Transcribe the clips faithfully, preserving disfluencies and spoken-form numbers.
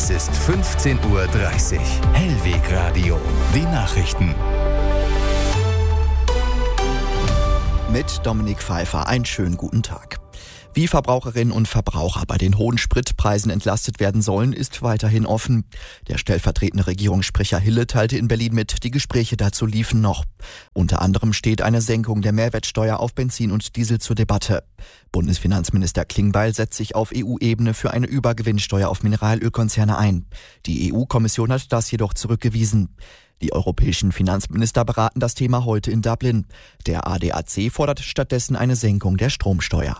Es ist fünfzehn Uhr dreißig. Hellweg Radio. Die Nachrichten. Mit Dominik Pfeiffer. Einen schönen guten Tag. Wie Verbraucherinnen und Verbraucher bei den hohen Spritpreisen entlastet werden sollen, ist weiterhin offen. Der stellvertretende Regierungssprecher Hille teilte in Berlin mit, die Gespräche dazu liefen noch. Unter anderem steht eine Senkung der Mehrwertsteuer auf Benzin und Diesel zur Debatte. Bundesfinanzminister Klingbeil setzt sich auf E U-Ebene für eine Übergewinnsteuer auf Mineralölkonzerne ein. Die E U-Kommission hat das jedoch zurückgewiesen. Die europäischen Finanzminister beraten das Thema heute in Dublin. Der A D A C fordert stattdessen eine Senkung der Stromsteuer.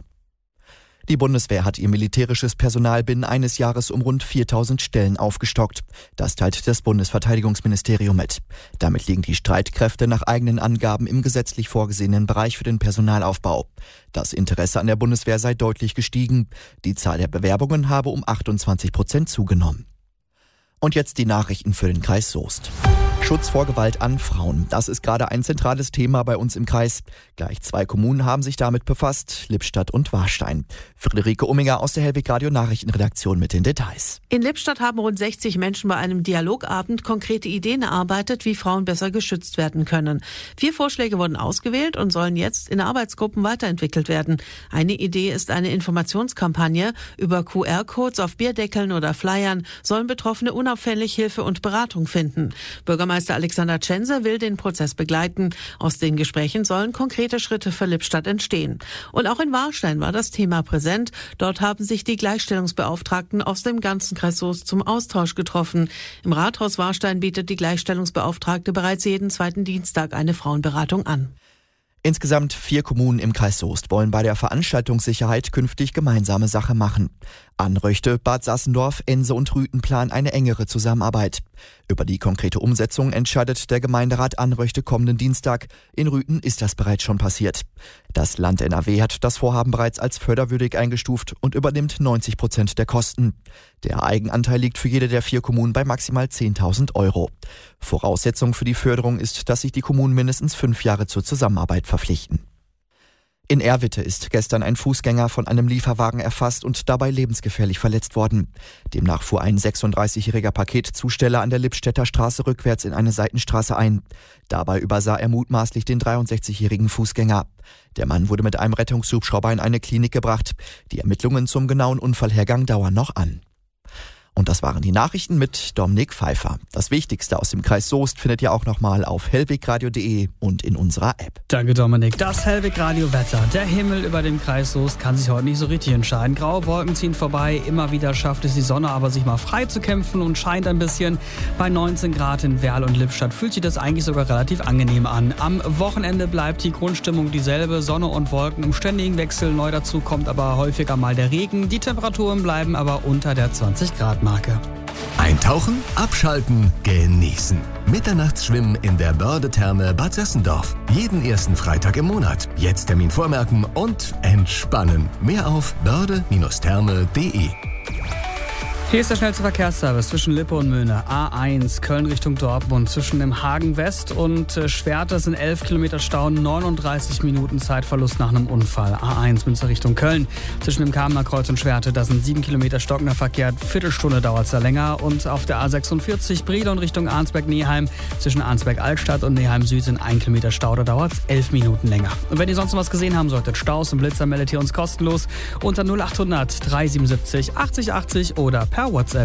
Die Bundeswehr hat ihr militärisches Personal binnen eines Jahres um rund viertausend Stellen aufgestockt. Das teilt das Bundesverteidigungsministerium mit. Damit liegen die Streitkräfte nach eigenen Angaben im gesetzlich vorgesehenen Bereich für den Personalaufbau. Das Interesse an der Bundeswehr sei deutlich gestiegen. Die Zahl der Bewerbungen habe um achtundzwanzig Prozent zugenommen. Und jetzt die Nachrichten für den Kreis Soest. Schutz vor Gewalt an Frauen. Das ist gerade ein zentrales Thema bei uns im Kreis. Gleich zwei Kommunen haben sich damit befasst, Lippstadt und Warstein. Friederike Umminger aus der Hellweg Radio Nachrichtenredaktion mit den Details. In Lippstadt haben rund sechzig Menschen bei einem Dialogabend konkrete Ideen erarbeitet, wie Frauen besser geschützt werden können. Vier Vorschläge wurden ausgewählt und sollen jetzt in Arbeitsgruppen weiterentwickelt werden. Eine Idee ist eine Informationskampagne. Über Q R-Codes auf Bierdeckeln oder Flyern sollen Betroffene unauffällig Hilfe und Beratung finden. Bürgermeister Alexander Tschense will den Prozess begleiten. Aus den Gesprächen sollen konkrete Schritte für Lippstadt entstehen. Und auch in Warstein war das Thema präsent. Dort haben sich die Gleichstellungsbeauftragten aus dem ganzen Kreis Soest zum Austausch getroffen. Im Rathaus Warstein bietet die Gleichstellungsbeauftragte bereits jeden zweiten Dienstag eine Frauenberatung an. Insgesamt vier Kommunen im Kreis Soest wollen bei der Veranstaltungssicherheit künftig gemeinsame Sache machen. Anröchte, Bad Sassendorf, Ense und Rüthen planen eine engere Zusammenarbeit. Über die konkrete Umsetzung entscheidet der Gemeinderat Anröchte kommenden Dienstag. In Rüthen ist das bereits schon passiert. Das Land N R W hat das Vorhaben bereits als förderwürdig eingestuft und übernimmt neunzig Prozent der Kosten. Der Eigenanteil liegt für jede der vier Kommunen bei maximal zehntausend Euro. Voraussetzung für die Förderung ist, dass sich die Kommunen mindestens fünf Jahre zur Zusammenarbeit verpflichten. In Erwitte ist gestern ein Fußgänger von einem Lieferwagen erfasst und dabei lebensgefährlich verletzt worden. Demnach fuhr ein sechsunddreißigjähriger Paketzusteller an der Lippstädter Straße rückwärts in eine Seitenstraße ein. Dabei übersah er mutmaßlich den dreiundsechzigjährigen Fußgänger. Der Mann wurde mit einem Rettungshubschrauber in eine Klinik gebracht. Die Ermittlungen zum genauen Unfallhergang dauern noch an. Und das waren die Nachrichten mit Dominik Pfeiffer. Das Wichtigste aus dem Kreis Soest findet ihr auch nochmal auf hellwegradio punkt de und in unserer App. Danke Dominik. Das Hellweg-Radio-Wetter. Der Himmel über dem Kreis Soest kann sich heute nicht so richtig entscheiden. Graue Wolken ziehen vorbei. Immer wieder schafft es die Sonne aber sich mal frei zu kämpfen und scheint ein bisschen. Bei neunzehn Grad in Werl und Lippstadt fühlt sich das eigentlich sogar relativ angenehm an. Am Wochenende bleibt die Grundstimmung dieselbe. Sonne und Wolken im ständigen Wechsel. Neu dazu kommt aber häufiger mal der Regen. Die Temperaturen bleiben aber unter der zwanzig Grad Marke. Eintauchen, abschalten, genießen. Mitternachtsschwimmen in der Börde-Therme Bad Sassendorf. Jeden ersten Freitag im Monat. Jetzt Termin vormerken und entspannen. Mehr auf börde Therme punkt de. Hier ist der schnellste Verkehrsservice zwischen Lippe und Möhne. A eins, Köln Richtung Dortmund. Zwischen dem Hagen West und Schwerte sind elf Kilometer Stau, neununddreißig Minuten Zeitverlust nach einem Unfall. A eins, Münster Richtung Köln. Zwischen dem Kamener Kreuz und Schwerte, da sind sieben Kilometer stockender Verkehr. Viertelstunde dauert es da länger. Und auf der A sechsundvierzig, Brilon Richtung Arnsberg-Neheim. Zwischen Arnsberg-Altstadt und Neheim-Süd sind ein Kilometer Stau, da dauert es elf Minuten länger. Und wenn ihr sonst noch was gesehen haben solltet, Staus und Blitzer, meldet ihr uns kostenlos unter null achthundert dreihundertsiebenundsiebzig achtzig achtzig oder per WhatsApp.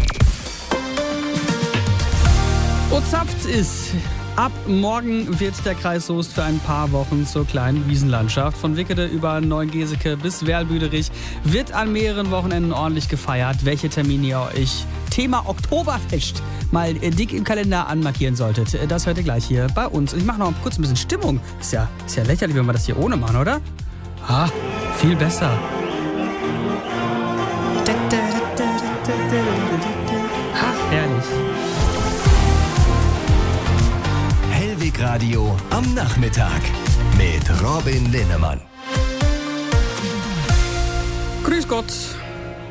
Und zapft ist. Ab morgen wird der Kreis Soest für ein paar Wochen zur kleinen Wiesenlandschaft. Von Wickede über Neuengeseke bis Werlbüderich wird an mehreren Wochenenden ordentlich gefeiert. Welche Termine ihr euch Thema Oktoberfest mal dick im Kalender anmarkieren solltet, das hört ihr gleich hier bei uns. Ich mache noch kurz ein bisschen Stimmung. Ist ja, ist ja lächerlich, wenn wir das hier ohne machen, oder? Ah, viel besser. Ach, herrlich. Hellweg Radio am Nachmittag mit Robin Linnemann. Grüß Gott.